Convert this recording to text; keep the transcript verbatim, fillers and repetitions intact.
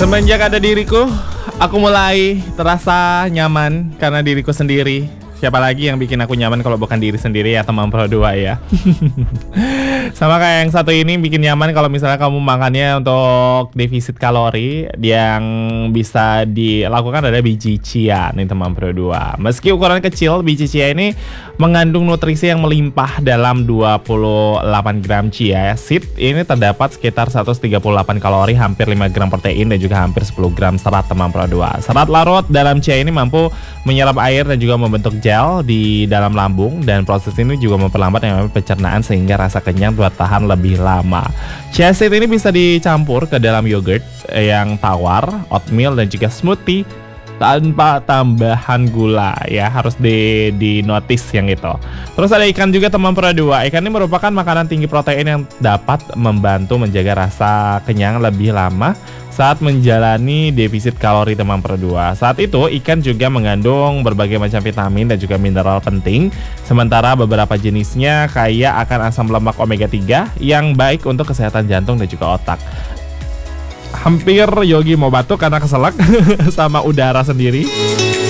Semenjak ada diriku, aku mulai terasa nyaman karena diriku sendiri. Siapa lagi yang bikin aku nyaman kalau bukan diri sendiri ya, teman Pro dua ya. Sama kayak yang satu ini bikin nyaman kalau misalnya kamu makannya untuk defisit kalori. Yang bisa dilakukan adalah biji chia nih teman Pro dua. Meski ukuran kecil, biji chia ini mengandung nutrisi yang melimpah. Dalam dua puluh delapan gram chia seed ini terdapat sekitar seratus tiga puluh delapan kalori, hampir lima gram protein, dan juga hampir sepuluh gram serat teman Pro dua. Serat larut dalam chia ini mampu menyerap air dan juga membentuk gel di dalam lambung, dan proses ini juga memperlambat yang namanya pencernaan sehingga rasa kenyang bertahan lebih lama. Chia seed ini bisa dicampur ke dalam yogurt yang tawar, oatmeal, dan juga smoothie tanpa tambahan gula ya, harus di, di notice yang itu. Terus ada ikan juga teman Pro dua. Ikan ini merupakan makanan tinggi protein yang dapat membantu menjaga rasa kenyang lebih lama saat menjalani defisit kalori teman Pro dua. Saat itu ikan juga mengandung berbagai macam vitamin dan juga mineral penting, sementara beberapa jenisnya kaya akan asam lemak omega tiga yang baik untuk kesehatan jantung dan juga otak. Hampir Yogi mau batuk karena keselak sama udara sendiri.